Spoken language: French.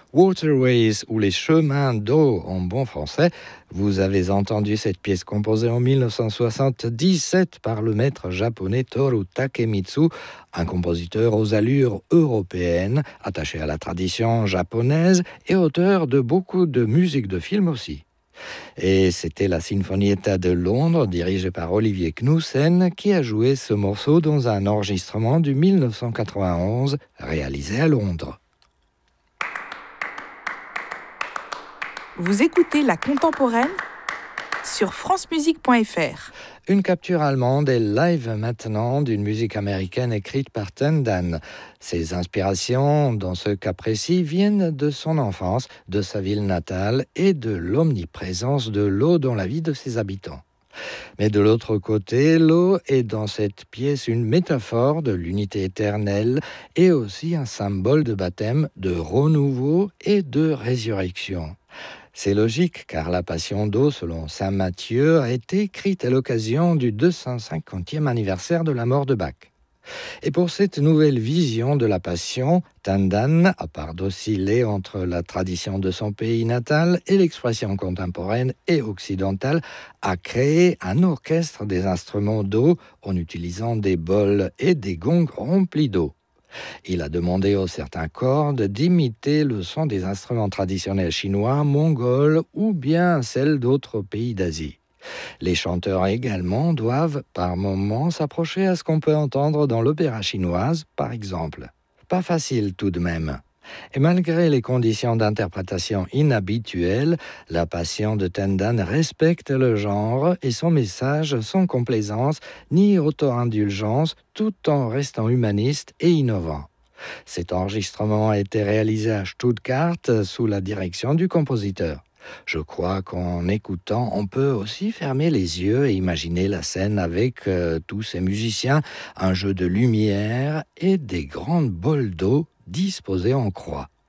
Waterways ou les chemins d'eau en bon français. Vous avez entendu cette pièce composée en 1977 par le maître japonais Toru Takemitsu, un compositeur aux allures européennes, attaché à la tradition japonaise et auteur de beaucoup de musique de film aussi. Et c'était la Sinfonietta de Londres, dirigée par Olivier Knudsen, qui a joué ce morceau dans un enregistrement du 1991 réalisé à Londres. Vous écoutez La Contemporaine sur francemusique.fr. Une capture allemande est live maintenant d'une musique américaine écrite par Tendan. Ses inspirations, dans ce cas précis, viennent de son enfance, de sa ville natale et de l'omniprésence de l'eau dans la vie de ses habitants. Mais de l'autre côté, l'eau est dans cette pièce une métaphore de l'unité éternelle et aussi un symbole de baptême, de renouveau et de résurrection. C'est logique car la Passion d'eau, selon saint Matthieu, a été écrite à l'occasion du 250e anniversaire de la mort de Bach. Et pour cette nouvelle vision de la Passion, Tendan, à part d'osciller entre la tradition de son pays natal et l'expression contemporaine et occidentale, a créé un orchestre des instruments d'eau en utilisant des bols et des gongs remplis d'eau. Il a demandé aux certains cordes d'imiter le son des instruments traditionnels chinois, mongols ou bien celles d'autres pays d'Asie. Les chanteurs également doivent par moments s'approcher à ce qu'on peut entendre dans l'opéra chinoise, par exemple. Pas facile tout de même. Et malgré les conditions d'interprétation inhabituelles, la Passion de Tendan respecte le genre et son message sans complaisance ni auto-indulgence, tout en restant humaniste et innovant. Cet enregistrement a été réalisé à Stuttgart sous la direction du compositeur. Je crois qu'en écoutant, on peut aussi fermer les yeux et imaginer la scène avec tous ces musiciens, un jeu de lumière et des grandes bols d'eau disposées en croix.